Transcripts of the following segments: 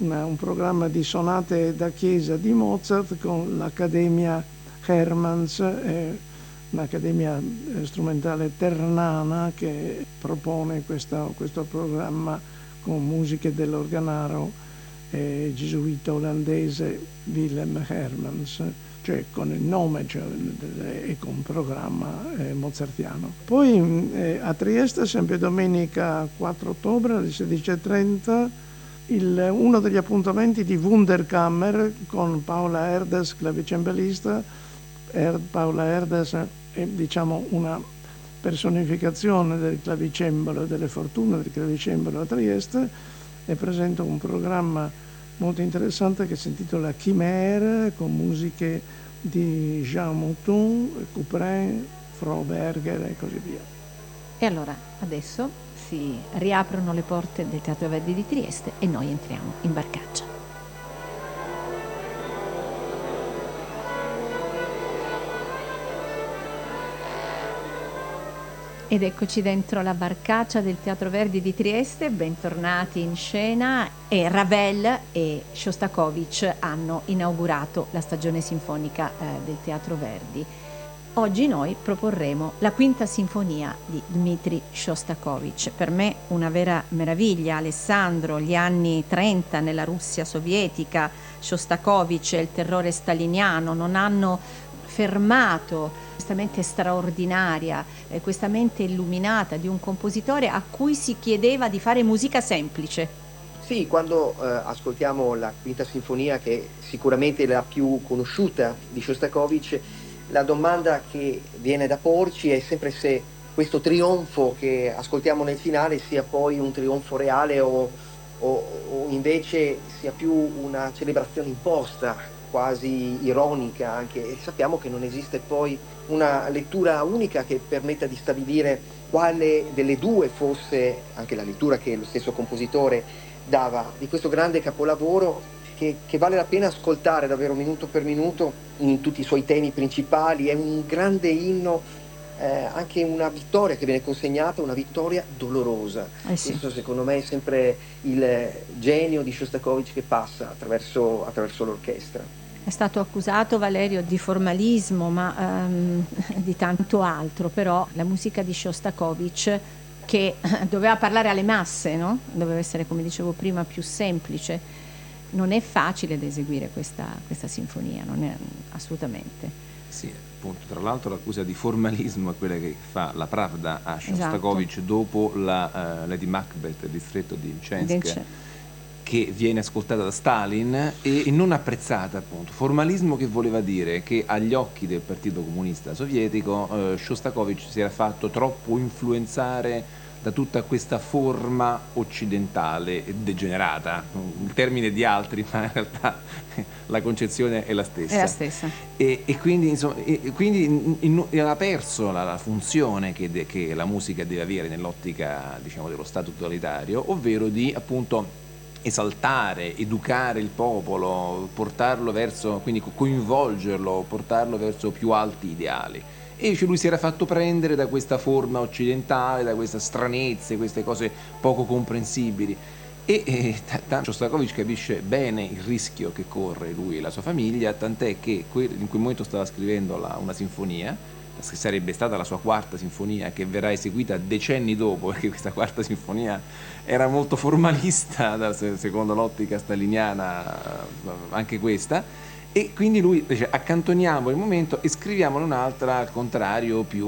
un programma di sonate da chiesa di Mozart con l'Accademia Hermanns, un'accademia strumentale ternana che propone questo programma con musiche dell'organaro gesuita olandese Willem Hermans, cioè con il nome e con un programma mozartiano. Poi a Trieste, sempre domenica 4 ottobre alle 16:30, uno degli appuntamenti di Wunderkammer con Paola Erders, clavicembalista. Paola Erders è, diciamo, una personificazione del clavicembalo e delle fortune del clavicembalo a Trieste, e presenta un programma molto interessante che si intitola Chimère, con musiche di Jean Mouton, Couperin, Froberger e così via. E allora adesso si riaprono le porte del Teatro Verdi di Trieste e noi entriamo in barcaccia. Ed eccoci dentro la barcaccia del Teatro Verdi di Trieste, bentornati in scena. E Ravel e Shostakovich hanno inaugurato la stagione sinfonica del Teatro Verdi. Oggi noi proporremo la quinta sinfonia di Dmitri Shostakovich. Per me una vera meraviglia. Alessandro, gli anni 30 nella Russia sovietica, Shostakovich e il terrore staliniano non hanno fermato questa mente straordinaria, questa mente illuminata di un compositore a cui si chiedeva di fare musica semplice. Sì, quando ascoltiamo la quinta sinfonia, che è sicuramente la più conosciuta di Shostakovich, la domanda che viene da porci è sempre se questo trionfo che ascoltiamo nel finale sia poi un trionfo reale o invece sia più una celebrazione imposta, quasi ironica anche, e sappiamo che non esiste poi una lettura unica che permetta di stabilire quale delle due fosse anche la lettura che lo stesso compositore dava di questo grande capolavoro che vale la pena ascoltare davvero minuto per minuto in tutti i suoi temi principali. È un grande inno, anche una vittoria che viene consegnata, una vittoria dolorosa. Sì. Questo secondo me è sempre il genio di Shostakovich che passa attraverso l'orchestra. È stato accusato Valerio di formalismo, ma di tanto altro, però la musica di Shostakovich, che doveva parlare alle masse, no? Doveva essere, come dicevo prima, più semplice. Non è facile da eseguire questa sinfonia, non è assolutamente. Sì, appunto, tra l'altro l'accusa di formalismo è quella che fa la Pravda a Shostakovich, esatto, dopo la Lady Macbeth, il distretto di Mcensk, che viene ascoltata da Stalin e non apprezzata, appunto. Formalismo che voleva dire che agli occhi del Partito Comunista Sovietico Shostakovich si era fatto troppo influenzare da tutta questa forma occidentale degenerata, il termine di altri, ma in realtà la concezione è la stessa. È la stessa. E quindi, insomma, ha perso la funzione che la musica deve avere nell'ottica, diciamo, dello Stato totalitario, ovvero di, appunto, esaltare, educare il popolo, portarlo verso, quindi coinvolgerlo, portarlo verso più alti ideali. E lui si era fatto prendere da questa forma occidentale, da queste stranezze, queste cose poco comprensibili. E Shostakovich capisce bene il rischio che corre lui e la sua famiglia, tant'è che in quel momento stava scrivendo una sinfonia, che sarebbe stata la sua quarta sinfonia, che verrà eseguita decenni dopo, perché questa quarta sinfonia era molto formalista, secondo l'ottica staliniana, anche questa. E quindi lui dice: accantoniamo il momento e scriviamone un'altra al contrario, più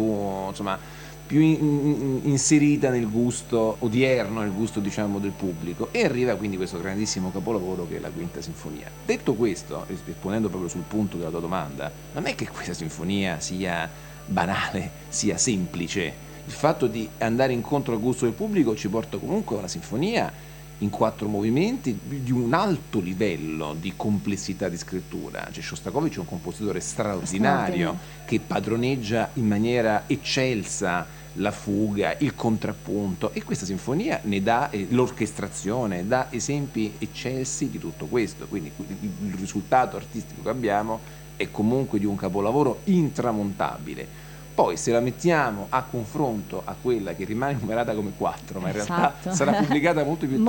inserita nel gusto odierno, nel gusto, diciamo, del pubblico, e arriva quindi questo grandissimo capolavoro che è la quinta sinfonia. Detto questo, rispondendo proprio sul punto della tua domanda, non è che questa sinfonia sia banale, sia semplice. Il fatto di andare incontro al gusto del pubblico ci porta comunque a una sinfonia in 4 movimenti di un alto livello di complessità di scrittura. Cioè, Shostakovich è un compositore straordinario che padroneggia in maniera eccelsa la fuga, il contrappunto, e questa sinfonia ne dà l'orchestrazione, dà esempi eccelsi di tutto questo. Quindi il risultato artistico che abbiamo è comunque di un capolavoro intramontabile. Poi se la mettiamo a confronto a quella che rimane numerata come 4, ma in realtà sarà pubblicata molto più